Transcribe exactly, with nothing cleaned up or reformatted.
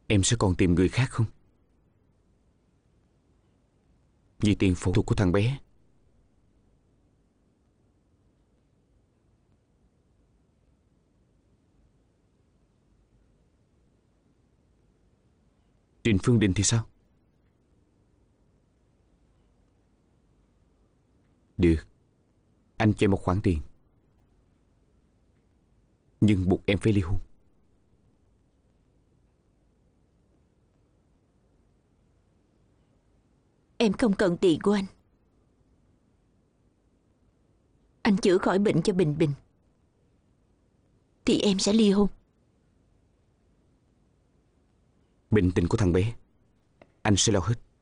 em sẽ còn tìm người khác không? Vì tiền phẫu thuật của thằng bé. Trịnh Phương Đình thì sao? Được, anh cho em một khoản tiền, nhưng buộc em phải ly hôn. Em không cần tiền của anh. Anh chữa khỏi bệnh cho Bình Bình thì em sẽ ly hôn. Bệnh tình của thằng bé anh sẽ lo hết.